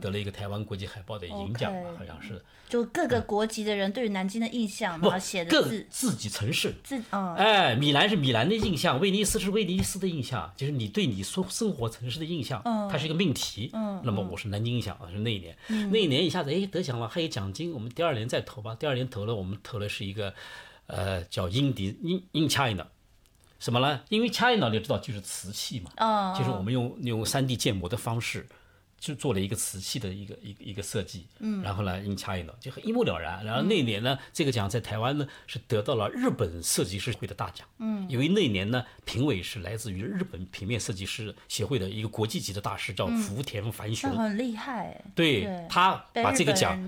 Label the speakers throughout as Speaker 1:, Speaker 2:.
Speaker 1: 得了一个台湾国际海报的银奖嘛，好像是。
Speaker 2: 就各个国籍的人对于南京的印象，然后写的字，
Speaker 1: 自己城市，米兰是米兰的印象，威尼斯是威尼斯的印象，就是你对你生活城市的印象，它是一个命题。那么我是南京印象，是那一年，那一年一下子得奖了，还有奖金，我们第二年再投吧。第二年投了，我们投的是一个叫英 China。什么呢？因为 China 你知道就是瓷器嘛，就是我们用3D 建模的方式，就做了一个瓷器的一个设计，然后呢 in China 就很一目了然。然后那年呢，这个奖在台湾呢是得到了日本设计师会的大奖，因为那年呢评委是来自于日本平面设计师协会的一个国际级的大师，叫福田繁雄，
Speaker 2: 很厉害。
Speaker 1: 对，他把这个奖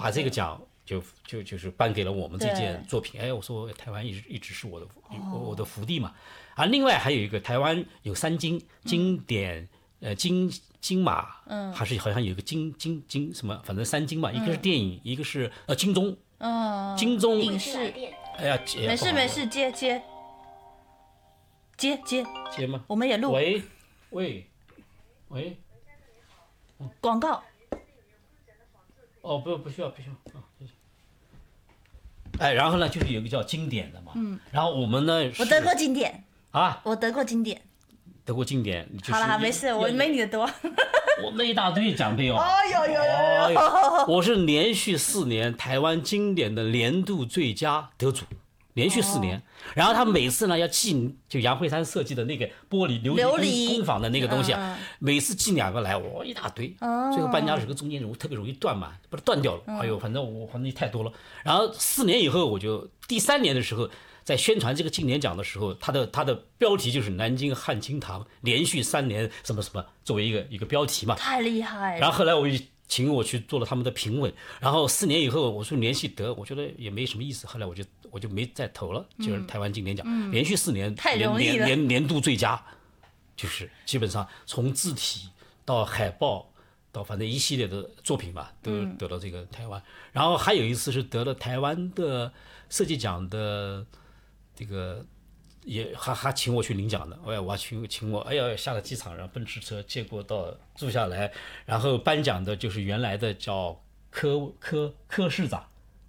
Speaker 1: 就是颁给了我们这件作品。我说台湾一直是我的福地嘛。另外还有一个台湾有3金，经典金马，还是好像有一个金什么，反正3金嘛，一个是电影，一个是金钟，金钟
Speaker 2: 影视。没事，接
Speaker 1: 吗？
Speaker 2: 我们也录。
Speaker 1: 喂，
Speaker 2: 广告。
Speaker 1: 不需要。然后呢，就是有一个叫经典的嘛，然后我们呢，
Speaker 2: 我得过经典
Speaker 1: 啊，
Speaker 2: 我得过经典，
Speaker 1: 就是
Speaker 2: 好了，没事，我没你的多。
Speaker 1: 我那一大堆奖杯哦，
Speaker 2: 有，
Speaker 1: 我是连续4年台湾经典的年度最佳得主，连续4年。然后他每次呢要寄，就杨慧珊设计的那个玻璃琉璃工坊的那个东西每次寄2个来，我一大堆，最后搬家时候中间特别容易断嘛，把它断掉了。反正太多了。然后4年以后，我就第3年的时候，在宣传这个金典奖的时候，它的标题就是南京汉清堂连续3年什么什么作为一个标题嘛，
Speaker 2: 太厉害了。
Speaker 1: 然后后来请我去做了他们的评委，然后4年以后我说连续得，我觉得也没什么意思，后来我就没再投了，就是台湾金典奖，连续4年
Speaker 2: 太容易了，
Speaker 1: 年度最佳，就是基本上从字体到海报到反正一系列的作品吧，都得到这个台湾。然后还有一次是得了台湾的设计奖的这个。也还请我去领奖的，我请我，下了机场，让奔驰车接过到住下来，然后颁奖的就是原来的叫柯市长，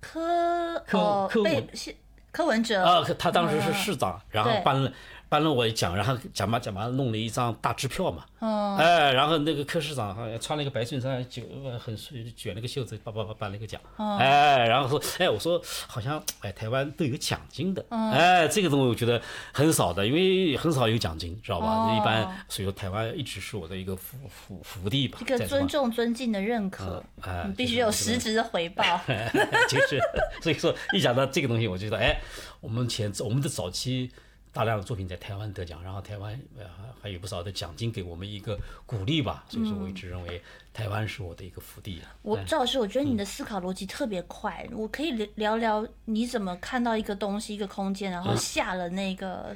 Speaker 2: 柯文哲
Speaker 1: 他当时是市长，然后颁了我一奖，然后奖嘛弄了一张大支票嘛，然后那个柯市长好像穿了一个白衬衫，很卷了个袖子，颁了一个奖，然后说，我说好像台湾都有奖金的，这个东西我觉得很少的，因为很少有奖金，知道吧？一般，所以说台湾一直是我的一个福地吧，
Speaker 2: 一个尊重、尊敬的认可，你必须有实质的回报。
Speaker 1: 所以说一讲到这个东西，我就觉得，我们的早期。大量的作品在台湾得奖，然后台湾还有不少的奖金给我们一个鼓励吧，所以说我一直认为台湾是我的一个福地。
Speaker 2: 赵老师，我觉得你的思考逻辑特别快，我可以聊聊你怎么看到一个东西、一个空间，然后下了那个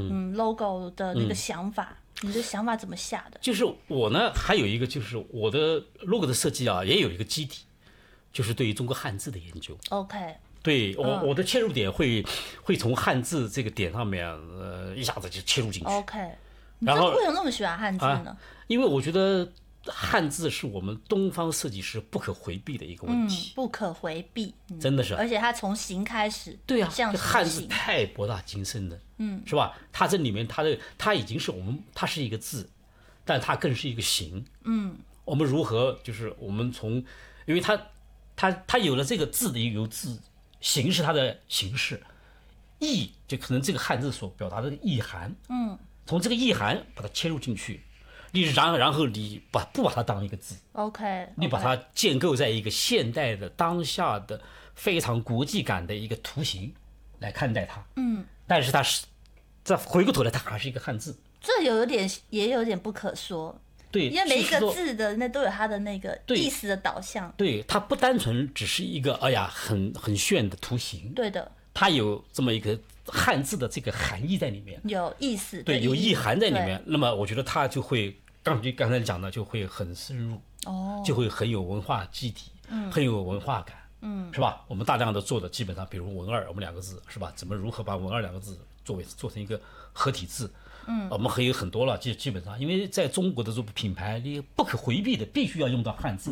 Speaker 2: logo 的那个想法，你的想法怎么下的？
Speaker 1: 就是我呢，还有一个就是我的 logo 的设计也有一个基底，就是对于中国汉字的研究。
Speaker 2: OK。
Speaker 1: 对我的切入点会从汉字这个点上面，一下子就切入进去。
Speaker 2: OK， 然后为什么那么喜欢汉字呢？
Speaker 1: 因为我觉得汉字是我们东方设计师不可回避的一个问题，
Speaker 2: 不可回避，
Speaker 1: 真的是。
Speaker 2: 而且它从形开始，
Speaker 1: 对啊，汉字太博大精深了，是吧？它这里面它已经是它是一个字，但它更是一个形，我们如何就是我们因为它有了这个字的有字。形是它的形式，意就可能这个汉字所表达的意涵，从这个意涵把它切入进去，然后你不把它当一个字
Speaker 2: ，OK，
Speaker 1: 你把它建构在一个现代的当下的非常国际感的一个图形来看待它，但是再回过头来，它还是一个汉字，
Speaker 2: 这也有点不可说。
Speaker 1: 对，
Speaker 2: 因为每一个字的那都有它的那个意思的导向。
Speaker 1: 对，它不单纯只是一个很炫的图形。
Speaker 2: 对的，
Speaker 1: 它有这么一个汉字的这个含义在里面，
Speaker 2: 有意思。
Speaker 1: 对，有意涵在里面。那么我觉得它就会刚才讲的就会很深入，就会很有文化基底，很有文化感，是吧？我们大量的做的基本上，比如文二，我们2个字是吧？如何把文二2个字做成一个合体字？我们还有很多了，基本上，因为在中国的这个品牌，你不可回避的必须要用到汉字。